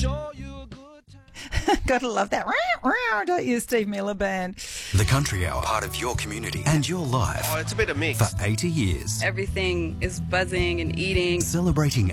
Gotta love that. Don't you, Steve Miller Band? The Country Hour, part of your community and your life. Oh, it's a bit of mix. For 80 years. Everything is buzzing and eating. Celebrating